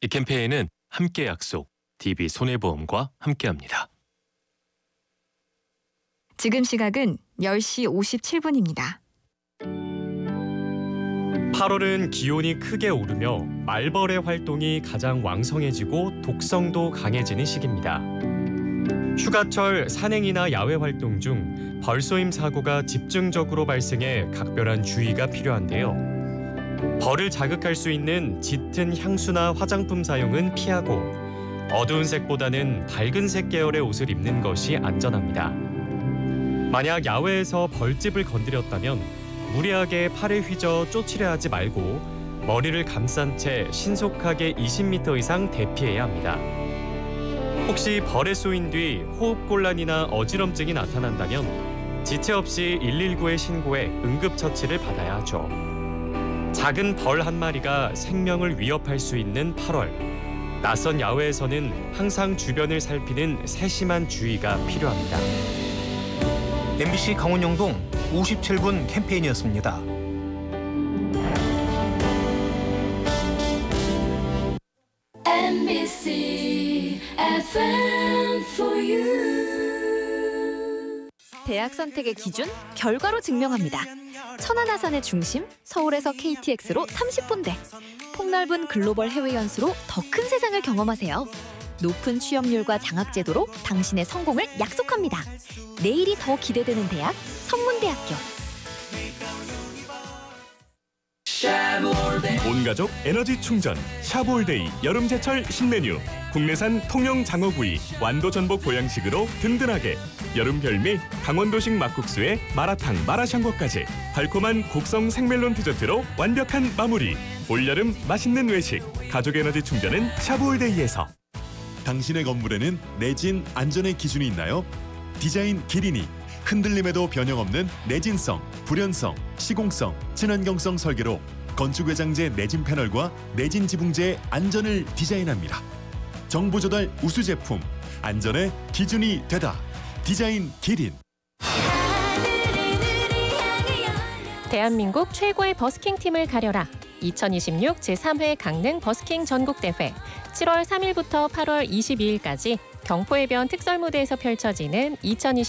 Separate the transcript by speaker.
Speaker 1: 이 캠페인은 함께 약속, DB손해보험과 함께합니다.
Speaker 2: 지금 시각은 10시 57분입니다.
Speaker 3: 8월은 기온이 크게 오르며 말벌의 활동이 가장 왕성해지고 독성도 강해지는 시기입니다. 휴가철 산행이나 야외 활동 중 벌쏘임 사고가 집중적으로 발생해 각별한 주의가 필요한데요. 벌을 자극할 수 있는 짙은 향수나 화장품 사용은 피하고 어두운 색보다는 밝은 색 계열의 옷을 입는 것이 안전합니다. 만약 야외에서 벌집을 건드렸다면 무리하게 팔을 휘저 쫓으려 하지 말고 머리를 감싼 채 신속하게 20m 이상 대피해야 합니다. 혹시 벌에 쏘인 뒤 호흡곤란이나 어지럼증이 나타난다면 지체 없이 119에 신고해 응급처치를 받아야 하죠. 작은 벌 한 마리가 생명을 위협할 수 있는 8월. 낯선 야외에서는 항상 주변을 살피는 세심한 주의가 필요합니다.
Speaker 4: MBC 강원영동 57분 캠페인이었습니다.
Speaker 5: MBC FM for you.
Speaker 6: 대학 선택의 기준, 결과로 증명합니다. 천안아산의 중심, 서울에서 KTX로 30분대. 폭넓은 글로벌 해외 연수로 더 큰 세상을 경험하세요. 높은 취업률과 장학제도로 당신의 성공을 약속합니다. 내일이 더 기대되는 대학, 성문대학교.
Speaker 7: 온가족 에너지 충전 샤브올데이 여름제철 신메뉴. 국내산 통영 장어구이 완도 전복 보양식으로 든든하게. 여름 별미 강원도식 막국수에 마라탕 마라샹궈까지 달콤한 곡성 생멜론 디저트로 완벽한 마무리. 올여름 맛있는 외식 가족 에너지 충전은 샤브올데이에서.
Speaker 8: 당신의 건물에는 내진 안전의 기준이 있나요? 디자인 기린이 흔들림에도 변형없는 내진성, 불연성, 시공성, 친환경성 설계로 건축외장재 내진 패널과 내진 지붕재의 안전을 디자인합니다. 정보 조달 우수 제품, 안전의 기준이 되다. 디자인 기린.
Speaker 9: 대한민국 최고의 버스킹 팀을 가려라. 2026 제3회 강릉 버스킹 전국대회 7월 3일부터 8월 22일까지 경포해변 특설무대에서 펼쳐지는 2026